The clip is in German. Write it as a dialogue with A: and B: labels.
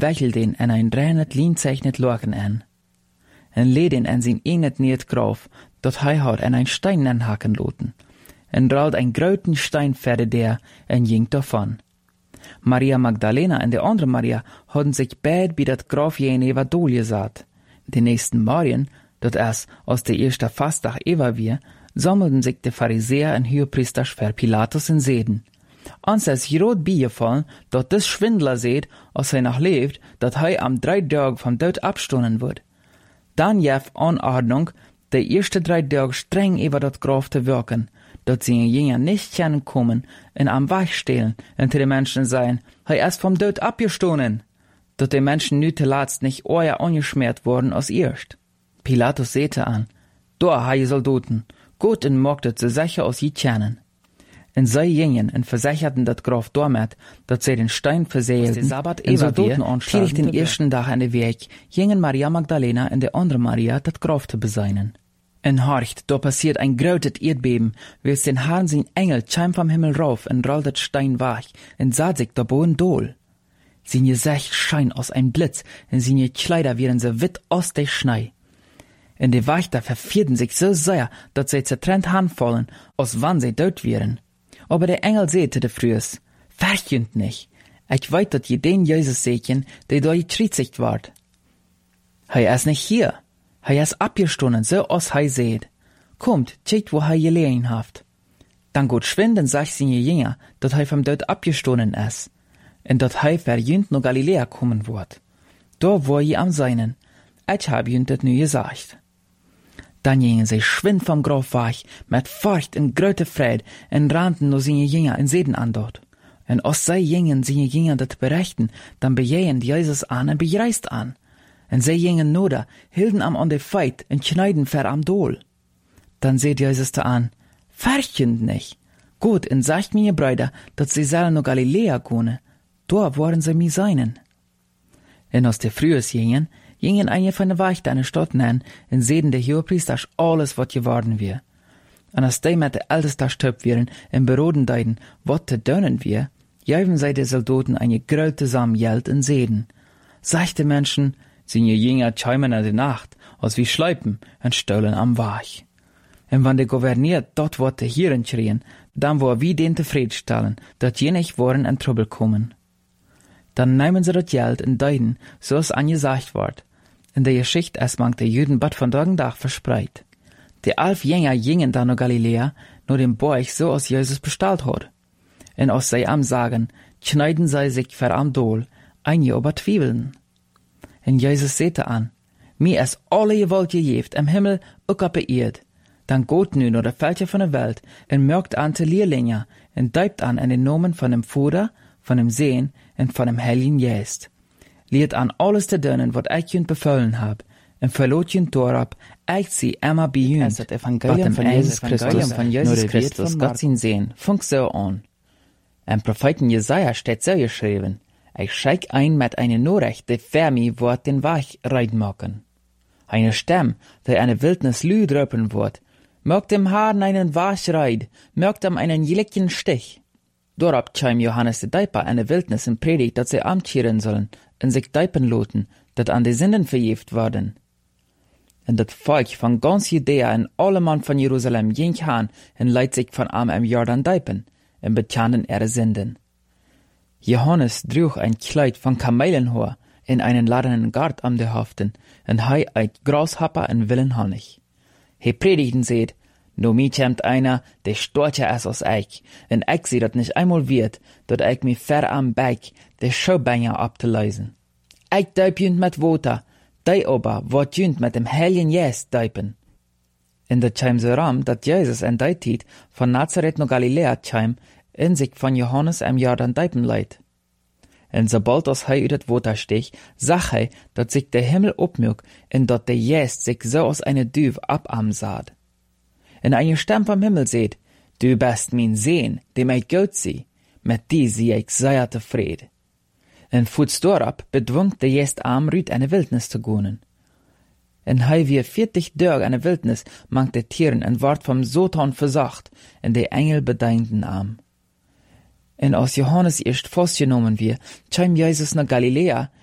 A: wechel den en ein dreinet lienzeichnet Lorken an. En leed den en zijn enet niet graaf, dat hij had en ein Stein anhaken loten. En draalt ein groten Stein verder der en ging davon. Maria Magdalena en de andere Maria hadden zich beid bij dat graf Eva dolje zat. De nächsten Morgen, dat es aus der eerste Fastdag Eva wir, sammelten sich de Pharisäer en Hohepriesters für Pilatus in Seden. Ons is groot bijgevallen dat des Schwindler seht, als hij nog leeft, dat hij am 3 Tagen vom Dood abstonen wird. Dan jef Anordnung, de eerste 3 Tage streng über dat Graf te wirken, dat sie Jünger nicht können kommen en am Weg stehlen und de Menschen sein, hij is vom Dood abgestonen, dat de Menschen nu te laatst nicht euer angeschmiert worden als erst. Pilatus sehte an, da hij Soldaten, gut en mochte ze sicher aus je kennen. En zij gingen en versicherten dat Graf damit, dat zij den Stein verseelten, en Soldaten anschließend den ersten Tag an de Weg, gingen Maria Magdalena en de andere Maria dat Graf te beseinen. En horcht, da passiert ein großes Erdbeben, wils den Herrn sein Engel scheim vom Himmel rauf en rollt dat Stein wach, en sah sich da boden dol. Sein Gesicht schein aus ein Blitz, en seine Kleider wären so witt aus der Schnee. En de Wächter verfierten sich so sehr, dat sie zertrennt hanfallen, als wann sie dort wären. Aber der Engel sehte de frühes, verchünd nicht. Ich weiß, dat je den Jesus sehen, der da getriezigt ward. Hij is nicht hier. Hij is abgestonnen, so als hij seht. Kommt, tschickt, wo hij gelegen haft. Dann gut schwinden, sagt seine Jünger, dat hij vom Dood abgestonnen is. En dat hij verjünd no Galiläa kommen wird. Da war je am seinen. Ich hab jünd dat nu gesagt. Dann gingen sie schwind vom Graf weg, mit Furcht und große Freude, und rannten nur seine Jünger in Seden an dort. Und als sie gingen seine Jünger dat berichten, dann bejehen Jesus an und bereist an. Und sie gingen noder, hielden am an de Feit und schneiden ver am Dol. Dann seht Jesus da an, verchend nicht. Gut, und sagt mir, Brüder, dat sie sollen no Galiläa gehen. Da waren sie mi seinen. Und aus der Frühes gingen einige von den Wächter an der Stadt nennen und sehen der Hohepriesters alles, was geworden wir. Und als die mit der Ältester stirbt wären und beroden deiden, was te dönen wir, geben sie den Soldaten eine große Samm Geld und Seden. Seichte Menschen, sind ihr Jünger schäumen in der Nacht, als wie schleipen und stollen am Weg. Und wenn der Gouvernier dort Worte hierin schrien, dann war wie den zufriedenstellen, dat je nicht waren in Trouble kommen. Dann nehmen sie das Geld und deiden, so es angesagt ward. In der Geschichte es mang der Juden bad von Tag verspreit. Die 11 Jünger gingen dann nach Galiläa, nur den Borg so als Jesus bestellt hat. Und aus sei am Sagen, schneiden sei sich ver am Dol, einige aber twieveln. Und Jesus sehte an, mir es alle gewollt gegeben, im Himmel auch auf der Erde. Dann geht nun oder Völker von der Welt, und merkt an zu Lehrlinge, und deupt an den Namen von dem Vater, von dem Sehen und von dem Heiligen Geist. Lehrt an alles te dönen, wat ich jünd befohlen hab, und verlot jünd dorab, ich sie immer bei jünd, das Evangelium von Jesus Christus, Gott sein Sehen, funk so an. Im Propheten Jesaja steht so geschrieben, ich scheik ein mit einer Nachricht, die für mich wird den Weg rein machen. Eine Stimme, die eine Wildnis lü dröpen wird, mögt dem Herrn einen Weg reid, mögt ihm einen jeligen Stich. Dorab scheim Johannes de Deiper eine Wildnis in Predigt, dat sie amtieren sollen, und sich deipen loten, dat an die Sinnen verjeft worden. Und dat Volk von ganz Judäa und alle Mann von Jerusalem ging han und leit sich von am im Jordan deipen, und betjanen ihre Sünden. Johannes trug ein Kleid von Kamelenhaar in einen ladenen Gart am der Haften, und hei eit Grashopper und willen Honig. He predigten seht, no mi kämmt einer, der stolzer ist als ich, und ich seh dat nicht einmal wird, dat ich mi ver am Beck, der Schaubenger abzuleisen. Ich deip jünd mit Water, dei aber wird jünd mit dem Heiligen Geist deipen. In der Scheim so ram, dat Jesus in dei Tid von Nazareth no Galiläa scheim, in sich von Johannes im Jordan deipen leit. Und sobald als hei ut dat Water stich, sag hei, dat sich der Himmel opmüg, und dat der Geist sich so aus eine Düv abamsaat. In eine Stimme vom Himmel seht, du bist mein Sehn, dem ich gut sieh, mit die sieh ich sehr zufrieden. En voets dorab bedwongt der Geist am Rüd eine Wildnis zu gehen. En hei wie 40 Tage eine Wildnis mangt der Tieren en ward vom Satan versacht, en der Engel bedeinten am. En als Johannes erst festgenommen wir, scheim Jesus nach Galiläa,